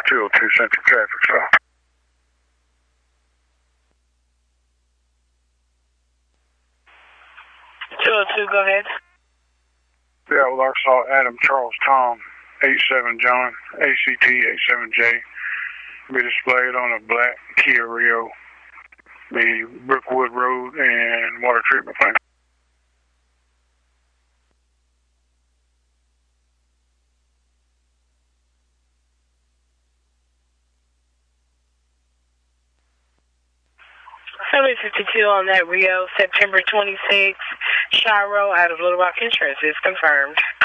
202 Central Traffic Stop. 202, go ahead. Yeah, well, I saw Adam Charles Tom, 87 John, ACT 87J, be displayed on a black Kia Rio, the Brookwood Road and Water Treatment Plant. Somebody 52 on that Rio, September 26th, Shiro out of Little Rock Insurance is confirmed.